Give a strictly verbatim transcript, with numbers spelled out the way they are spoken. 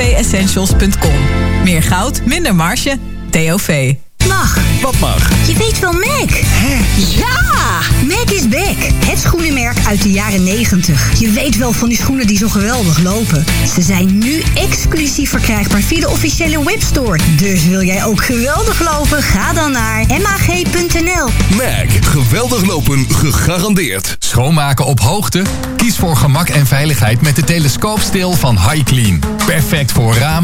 essentials punt com. Meer goud, minder marge. T O V. Mag. Wat mag? Je weet wel Mac. Hè? Ja! Mac is back. Het schoenenmerk uit de jaren negentig. Je weet wel van die schoenen die zo geweldig lopen. Ze zijn nu exclusief verkrijgbaar via de officiële webstore. Dus wil jij ook geweldig lopen? Ga dan naar M A G punt N L. Mac. Geweldig lopen gegarandeerd. Schoonmaken op hoogte? Kies voor gemak en veiligheid met de telescoopstil van HiClean. Perfect voor ramen,